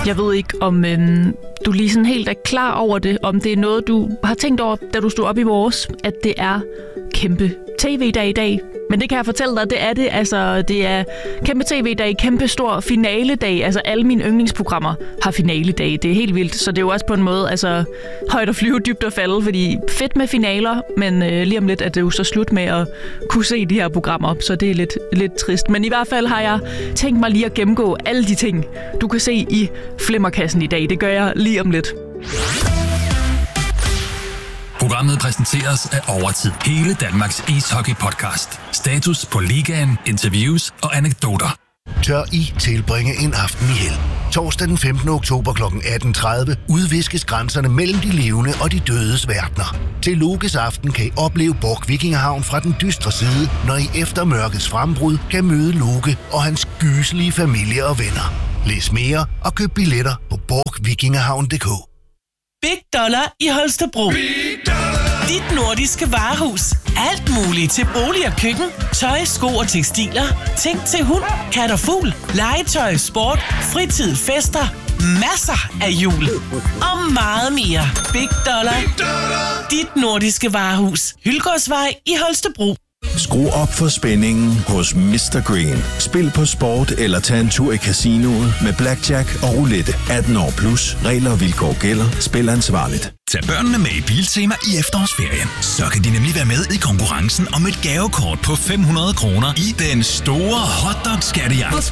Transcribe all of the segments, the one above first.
Jeg ved ikke, om du lige sådan helt er klar over det, om det er noget, du har tænkt over, da du stod op i morges, at det er kæmpe tv-dag i dag. Men det kan jeg fortælle dig, det er det. Altså, det er kæmpe tv-dag, kæmpe stor finaledag. Altså, alle mine yndlingsprogrammer har finaledag. Det er helt vildt. Så det er jo også på en måde højt at flyve, dybt at falde. Fordi fedt med finaler, men lige om lidt er det jo så slut med at kunne se de her programmer. Så det er lidt trist. Men i hvert fald har jeg tænkt mig lige at gennemgå alle de ting, du kan se i Flimmerkassen i dag. Det gør jeg lige om lidt. Programmet præsenteres af Overtid. Hele Danmarks ishockey-podcast. Status på ligaen, interviews og anekdoter. Tør I tilbringe en aften i held? Torsdag den 15. oktober kl. 18.30 udviskes grænserne mellem de levende og de dødes verdener. Til Lokes aften kan I opleve Borg Vikingehavn fra den dystre side, når I efter mørkets frembrud kan møde Loke og hans gyselige familie og venner. Læs mere og køb billetter på borgvikingehavn.dk. Big Dollar i Holstebro. Dit nordiske varehus. Alt muligt til bolig og køkken. Tøj, sko og tekstiler. Ting til hund, kat og fugl. Legetøj, sport, fritid, fester. Masser af jul. Og meget mere. Big Dollar. Dit nordiske varehus. Hyldgårdsvej i Holstebro. Skru op for spændingen hos Mr. Green. Spil på sport eller tag en tur i casinoet med blackjack og roulette. 18 år plus. Regler og vilkår gælder. Spil ansvarligt. Tag børnene med i Biltema i efterårsferien. Så kan de nemlig være med i konkurrencen om et gavekort på 500 kroner i den store hotdog-skattejagt.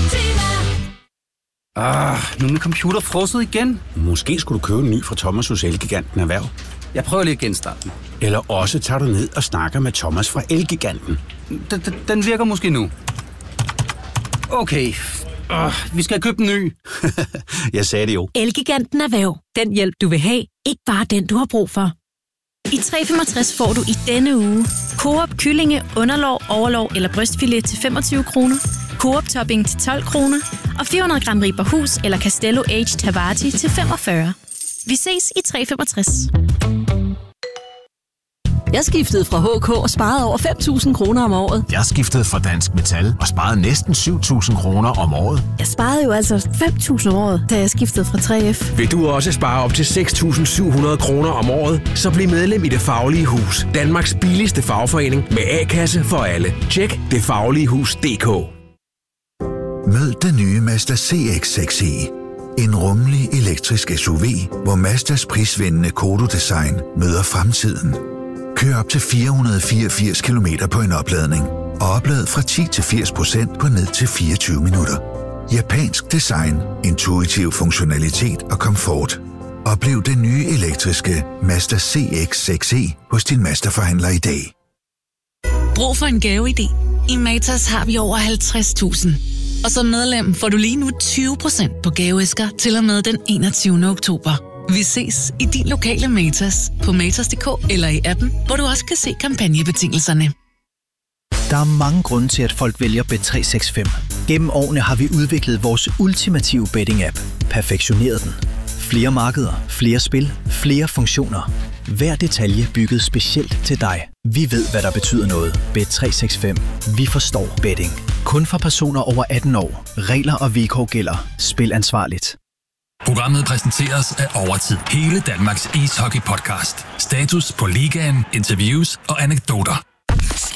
Nu er min computer frosset igen. Måske skulle du købe en ny fra Thomas hos Elgiganten Erhverv. Jeg prøver lige at genstarte den. Eller også tager du ned og snakker med Thomas fra Elgiganten. Den virker måske nu. Okay. Vi skal købe en ny. Jeg sagde det jo. Elgiganten Erhverv. Den hjælp, du vil have. Ikke bare den, du har brug for. I 365 får du i denne uge Coop kyllinge, underlov, overlov eller brystfilet til 25 kroner. Coop topping til 12 kroner. Og 400 gram Riberhus eller Castello Aged Havarti til 45. Vi ses i 365. Jeg skiftede fra HK og sparede over 5.000 kroner om året. Jeg skiftede fra Dansk Metal og sparede næsten 7.000 kroner om året. Jeg sparede jo altså 5.000 om året, da jeg skiftede fra 3F. Vil du også spare op til 6.700 kroner om året, så bliv medlem i Det Faglige Hus. Danmarks billigste fagforening med A-kasse for alle. Tjek detfagligehus.dk. Mød den nye Mazda CX-6e. En rummelig elektrisk SUV, hvor Mazdas prisvindende Kodo-design møder fremtiden. Kør op til 484 km på en opladning, og oplad fra 10-80% på ned til 24 minutter. Japansk design, intuitiv funktionalitet og komfort. Oplev den nye elektriske Mazda CX-6e hos din Mazda-forhandler i dag. Brug for en gaveidé? I Matas har vi over 50.000. Og som medlem får du lige nu 20% på gaveæsker til og med den 21. oktober. Vi ses i din lokale Matas på matas.dk eller i appen, hvor du også kan se kampagnebetingelserne. Der er mange grunde til, at folk vælger Bet365. Gennem årene har vi udviklet vores ultimative betting-app. Perfektioneret den. Flere markeder, flere spil, flere funktioner. Hver detalje bygget specielt til dig. Vi ved, hvad der betyder noget. Bet365. Vi forstår betting. Kun for personer over 18 år. Regler og vilkår gælder. Spil ansvarligt. Programmet præsenteres af Overtid. Hele Danmarks ishockey-podcast. Status på ligaen, interviews og anekdoter.